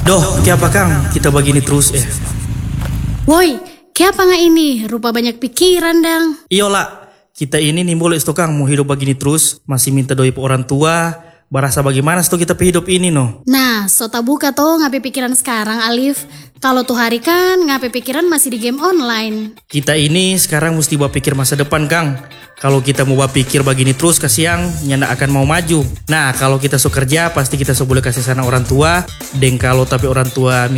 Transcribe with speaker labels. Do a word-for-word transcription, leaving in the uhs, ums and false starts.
Speaker 1: Doh, apa Kang? Kita begini terus eh.
Speaker 2: Woi, kenapa nggak ini? Rupa banyak pikiran dang.
Speaker 1: Iyalah, kita ini nih boleh Kang mau hidup begini terus, masih minta doi pe orang tua. Barasa bagaimana sto kita pe hidup ini no?
Speaker 2: Nah, sota buka toh ngapain pikiran sekarang Alif. Kalau tuh hari kan ngapain pikiran masih di game online.
Speaker 1: Kita ini sekarang mesti berpikir masa depan Kang. Kalau kita mau berpikir begini terus kasihan, nyanda akan mau maju. Nah kalau kita so kerja pasti kita so boleh kasih sana orang tua. Dan kalau tapi orang tua